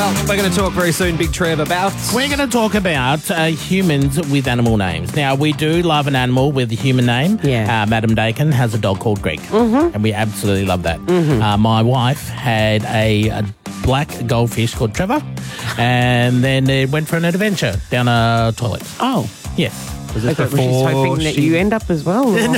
Well, we're going to talk very soon, Big Trev, about... We're going to talk about humans with animal names. Now, we do love an animal with a human name. Yeah. Madam Dakin has a dog called Greg, and we absolutely love that. My wife had a black goldfish called Trevor, and then it went for an adventure down a toilet. Oh. Yes. Was it Was she's hoping that you end up as well? Or? An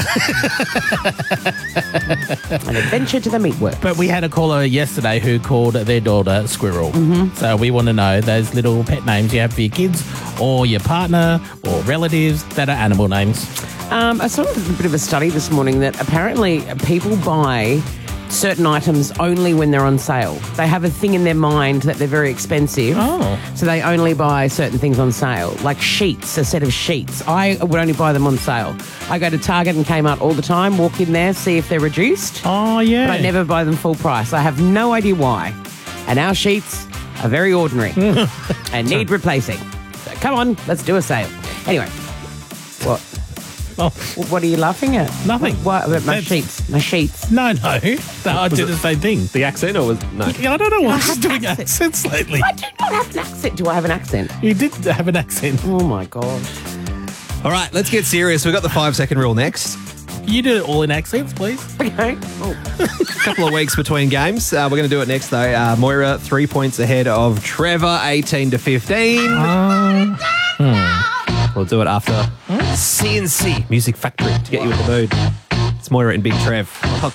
adventure to the meatwork. But we had a caller yesterday who called their daughter Squirrel. So we want to know those little pet names you have for your kids or your partner or relatives that are animal names. I saw a bit of a study this morning that apparently people buy certain items only when they're on sale. They have a thing in their mind that they're very expensive. Oh. So they only buy certain things on sale, like sheets, a set of sheets. I would only buy them on sale. I go to Target and Kmart all the time, walk in there, see if they're reduced. Oh, yeah. But I never buy them full price. I have no idea why. And our sheets are very ordinary and need replacing. So come on, let's do a sale. Anyway, what? Oh, What are you laughing at? Nothing. What about my That's- sheets? My sheets. no. I did the same thing. The accent or was... No. Yeah, I don't know why I she's have doing accent. accents lately. I do not have an accent. Do I have an accent? You did have an accent. Oh my gosh. All right, let's get serious. We've got the 5-second rule next. You do it all in accents, please. Okay. Oh. A couple of weeks between games. We're going to do it next, though. Moira, 3 points ahead of Trevor, 18 to 15. We'll do it after CNC Music Factory to get you in the mood. It's Moira and Big Trev. Hot